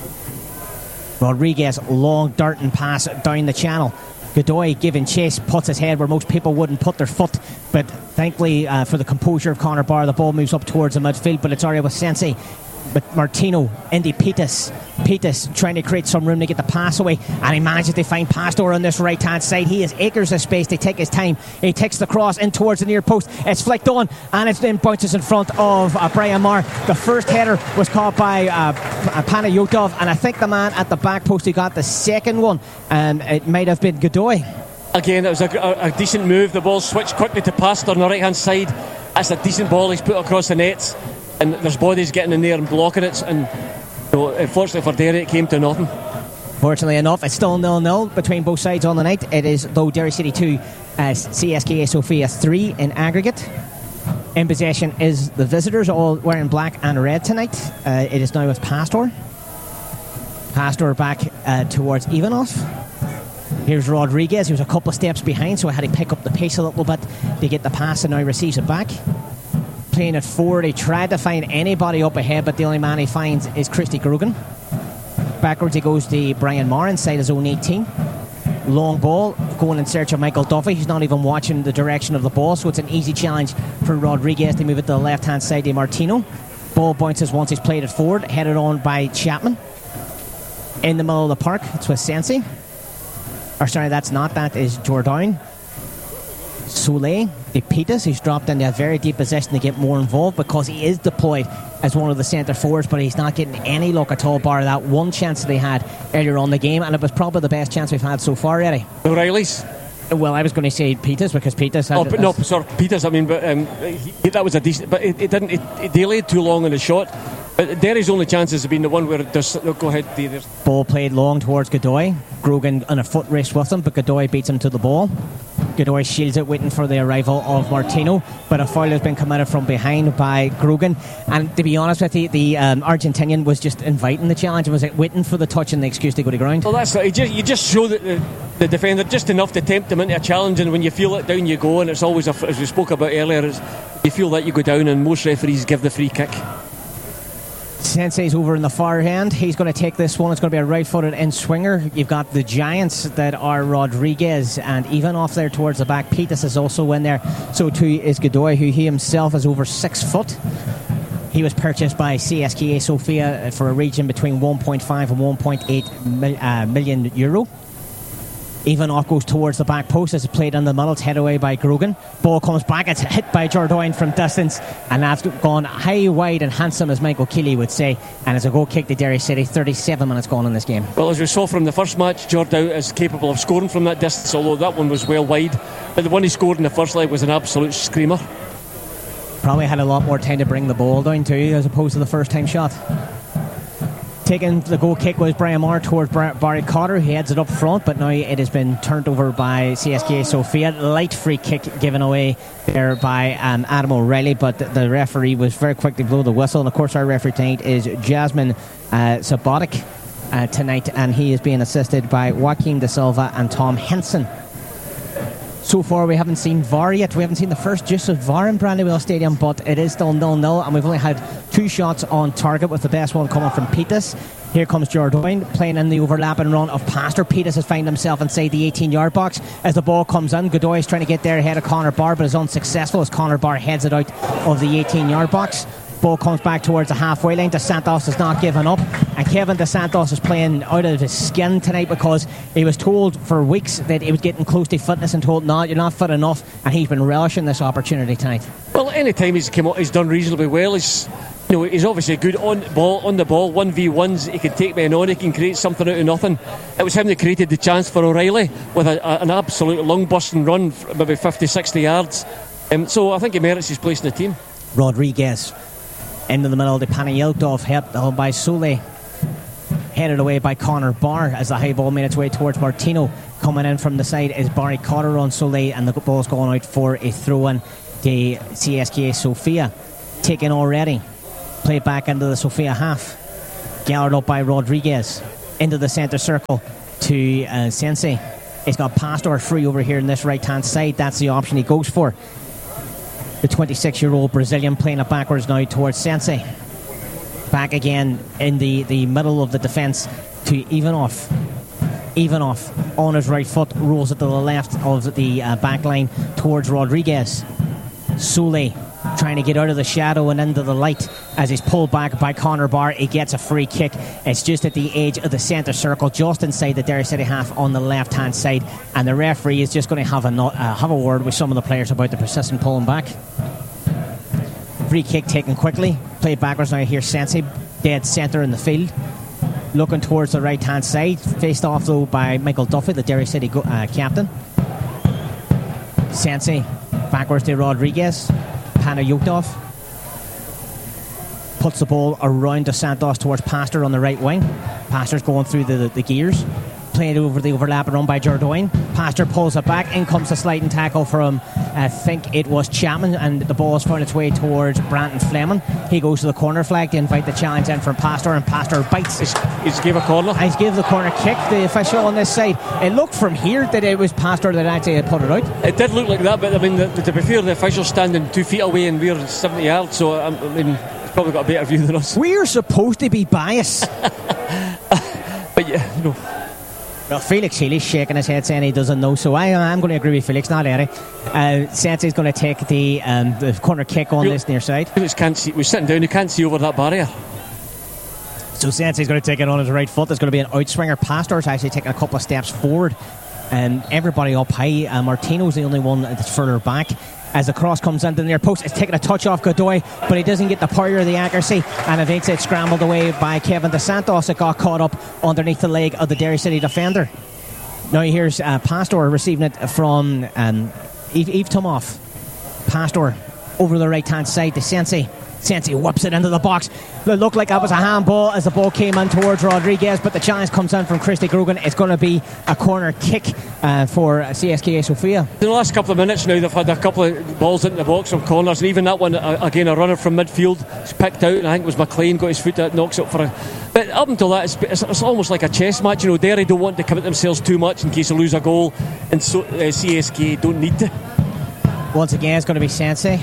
Rodriguez, long darting pass down the channel. Godoy giving chase, puts his head where most people wouldn't put their foot, but thankfully uh, for the composure of Conor Barr, the ball moves up towards the midfield, but it's already with Sensei. But Martino into Pitas. Pitas trying to create some room to get the pass away, and he manages to find Pastor on this right hand side. He has acres of space to take his time. He takes the cross in towards the near post. It's flicked on, and it then bounces in front of uh, Brian Maher. The first header was caught by uh, Panayotov, and I think the man at the back post who got the second one, and um, it might have been Godoy. Again, it was a, a, a decent move. The ball switched quickly to Pastor on the right hand side. That's a decent ball he's put across the nets, and there's bodies getting in there and blocking it, and you know, unfortunately for Derry it came to nothing. Fortunately enough, it's still nil nil between both sides on the night. It is, though, Derry City two, uh, C S K A Sofia three in aggregate. In possession is the visitors, all wearing black and red tonight. Uh, it is now with Pastor. Pastor back uh, towards Ivanov. Here's Rodriguez, who's a couple of steps behind, so I had to pick up the pace a little bit to get the pass, and now receives it back. Playing it forward, he tried to find anybody up ahead, but the only man he finds is Christy Grogan. Backwards he goes to Brian Maher inside his own eighteen. Long ball, going in search of Michael Duffy. He's not even watching the direction of the ball, so it's an easy challenge for Rodriguez to move it to the left-hand side to Martino. Ball bounces once he's played it forward, headed on by Chapman. In the middle of the park, it's with Sensi. Or sorry, that's not, that is Jordan. Soleil, the Pitas, who's dropped into a very deep position to get more involved because he is deployed as one of the centre forwards, but he's not getting any luck at all, bar that one chance that he had earlier on in the game, and it was probably the best chance we've had so far, Eddie. O'Reilly's? Well, I was going to say Pitas because Pitas had... Oh, but no, sorry, Pitas, I mean, but um, he, that was a decent... But it, it didn't... It, it delayed too long in the shot. But Derry's only chances have been the one where there's... Oh, go ahead, Dave. Ball played long towards Godoy. Grogan on a foot race with him, but Godoy beats him to the ball. Godoy shields it, waiting for the arrival of Martino, but a foul has been committed from behind by Grogan. And to be honest with you, the um, Argentinian was just inviting the challenge and was like, waiting for the touch and the excuse to go to ground. Well, that's it. You just, you just show that the, the defender just enough to tempt him into a challenge, and when you feel it, down you go. And it's always, a, as we spoke about earlier, it's, you feel that you go down, and most referees give the free kick. Sensei's over in the far hand. He's going to take this one. It's going to be a right-footed in swinger. You've got the giants that are Rodriguez and Ivanov there towards the back. Pitas is also in there. So too is Godoy, who he himself is over six foot. He was purchased by C S K A Sofia for a region between one point five and one point eight mil, uh, million euro. Ivanov goes towards the back post as it's played in the middle. It's head away by Grogan. Ball comes back. It's hit by Jordan from distance, and that's gone high, wide and handsome, as Michael Keeley would say, and it's a goal kick to Derry City. thirty-seven minutes gone in this game. Well, as we saw from the first match, Jordan is capable of scoring from that distance, although that one was well wide, but the one he scored in the first leg was an absolute screamer. Probably had a lot more time to bring the ball down too, as opposed to the first time shot. Taking the goal kick was Brian Moore towards Bar- Barry Cotter, who heads it up front, but now it has been turned over by C S K A Sofia. Light free kick given away there by um, Adam O'Reilly, but the, the referee was very quick to blow the whistle. And of course, our referee tonight is Jasmine uh, Sabotic uh, tonight, and he is being assisted by Joaquin De Silva and Tom Henson. So far, we haven't seen V A R yet. We haven't seen the first use of V A R in Brandywell Stadium, but it is still nil nil, and we've only had two shots on target, with the best one coming from Peters. Here comes Jordoin playing in the overlapping run of Pastor. Peters has found himself inside the eighteen-yard box as the ball comes in. Godoy is trying to get there ahead of Connor Barr, but is unsuccessful as Connor Barr heads it out of the eighteen-yard box. Ball comes back towards the halfway line. Dos Santos has not given up, and Kevin Dos Santos is playing out of his skin tonight because he was told for weeks that he was getting close to fitness and told, no, you're not fit enough, and he's been relishing this opportunity tonight. Well, any time he's come out, he's done reasonably well. He's, you know, he's obviously good on ball, on the ball, one v ones. He can take men on. He can create something out of nothing. It was him that created the chance for O'Reilly with a, a, an absolute lung-busting run, maybe fifty, sixty yards. Um, so I think he merits his place in the team. Rodriguez into the middle, the Panayotov helped held by Sule, headed away by Connor Barr as the high ball made its way towards Martino. Coming in from the side is Barry Cotter on Sule, and the ball's going out for a throw-in to C S K A Sofia. Taken already, played back into the Sofia half, gathered up by Rodriguez into the centre circle to uh, Sensei. He's got Pastor free over here in this right hand side. That's the option he goes for. The twenty-six-year-old Brazilian playing it backwards now towards Sensei. Back again in the, the middle of the defence to Ivanov. Ivanov on his right foot rolls it to the left of the uh, back line towards Rodriguez. Sule trying to get out of the shadow and into the light as he's pulled back by Connor Barr. He gets a free kick. It's just at the edge of the centre circle, just inside the Derry City half on the left hand side, and the referee is just going to have a uh, have a word with some of the players about the persistent pulling back. Free kick taken quickly, played backwards now. Here Sensei dead centre in the field, looking towards the right hand side, faced off though by Michael Duffy, the Derry City go- uh, captain. Sensei backwards to Rodriguez. Panayotov puts the ball around Dos Santos towards Pastor on the right wing. Pastor's going through the, the, the gears, playing over the overlap and run by Jordoin. Pastor pulls it back. In comes a sliding tackle from, I think it was Chapman, and the ball has found its way towards Brandon Fleming. He goes to the corner flag to invite the challenge in from Pastor, and Pastor bites. He's, he's gave a corner. He's gave the corner kick. The official on this side, it looked from here that it was Pastor that actually had put it out. It did look like that, but I mean, the, to be fair, the official's standing two feet away and we're seventy yards, so I mean, he's probably got a better view than us. We're supposed to be biased. But yeah, you know. Well, Felix Healy's shaking his head saying he doesn't know, so I, I'm going to agree with Felix, not Eddie. Uh, Sensei's going to take the um, the corner kick on you this near side. Felix can't see, we're sitting down, you can't see over that barrier. So Sensei's going to take it on his right foot. There's going to be an outswinger. Pastor's actually taking a couple of steps forward. And everybody up high. Uh, Martino's the only one that's further back. As the cross comes into the near post, it's taking a touch off Godoy, but he doesn't get the power or the accuracy, and eventually it's scrambled away by Kevin Dos Santos. It got caught up underneath the leg of the Derry City defender. Now here's uh, Pastor receiving it from um, Yves, Yves Tomoff. Pastor over the right hand side to Sensei. Sensei whips it into the box. It looked like that was a handball as the ball came in towards Rodriguez, but the challenge comes in from Christy Grogan. It's going to be a corner kick uh, for C S K A Sofia. In the last couple of minutes now, they've had a couple of balls into the box from corners, and even that one, uh, again, a runner from midfield is picked out, and I think it was McLean got his foot out, knocks it for a... But up until that, it's, it's, it's almost like a chess match. You know, Derry don't want to commit themselves too much in case they lose a goal, and so uh, C S K don't need to. Once again, it's going to be Sensei.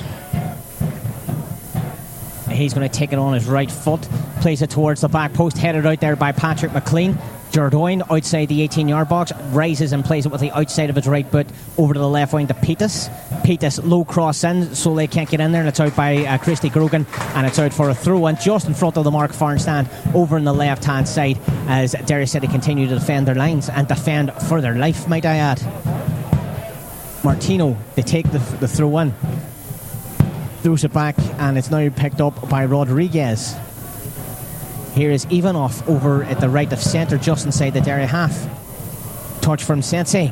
He's going to take it on his right foot, plays it towards the back post, headed out there by Patrick McLean. Jordoin outside the eighteen-yard box, rises and plays it with the outside of his right boot over to the left wing to Peters. Peters low cross in, so they can't get in there, and it's out by uh, Christy Grogan, and it's out for a throw in just in front of the Mark Farn stand over on the left hand side as Derry City continue to defend their lines and defend for their life, might I add. Martino, they take the, the throw in, throws it back, and it's now picked up by Rodriguez. Here is Ivanov over at the right of centre, just inside the Derry half. Touch from Sensei.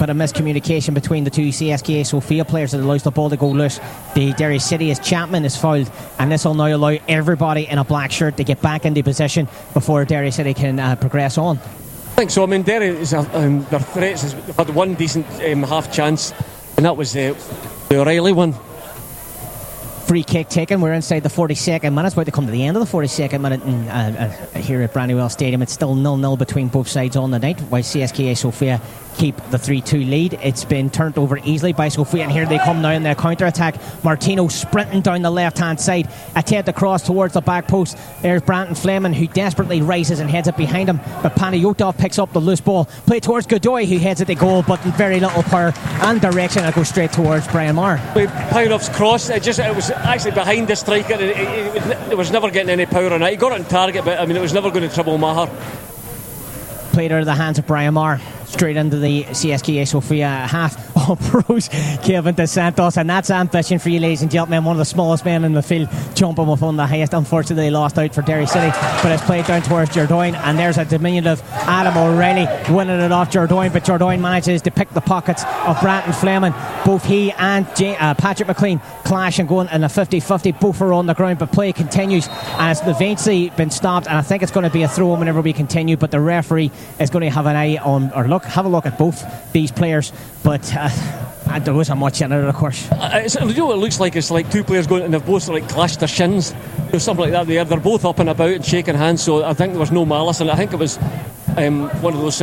bit of miscommunication between the two C S K A Sofia players that allows the ball to go loose. The Derry City as Chapman is fouled, and this will now allow everybody in a black shirt to get back into position before Derry City can uh, progress on. I think so. I mean, Derry, is, um, their threats has had one decent um, half chance, and that was uh, the O'Reilly one. Free kick taken. We're inside the forty-second minute. It's about to come to the end of the forty-second minute, and uh, uh, here at Brandywell Stadium, it's still nil nil between both sides on the night, while C S K A Sofia keep the three two lead. It's been turned over easily by Sofia, and here they come now in their counter-attack. Martino sprinting down the left-hand side, attempt to cross towards the back post. There's Brandon Fleming, who desperately rises and heads it behind him, but Panayotov picks up the loose ball, play towards Godoy, who heads it to goal, but in very little power and direction. It goes straight towards Brian Maher. Pyonov's cross, it just it was actually behind the striker. It, it, it, it was never getting any power on it. He got it on target, but I mean, it was never going to trouble Maher. Played out of the hands of Brian Maher, straight into the C S K A Sofia half. Oh, Bruce Kevin De Santos, and that's ambition for you, ladies and gentlemen. One of the smallest men in the field, jumping with one of the highest. Unfortunately, they lost out for Derry City, but it's played down towards Jordoin, and there's a diminutive Adam O'Reilly winning it off Jordoin, but Jordoin manages to pick the pockets of Brandon Fleming. Both he and J- uh, Patrick McLean clash and going in a fifty-fifty. Both are on the ground, but play continues, and it's eventually been stopped, and I think it's going to be a throw whenever we continue, but the referee is going to have an eye on, or look, have a look at both these players, but uh, there wasn't much in it, of course. It's, you know what it looks like? It's like two players going and they've both like clashed their shins, or something like that. They're, they're both up and about and shaking hands, so I think there was no malice, and I think it was um, one of those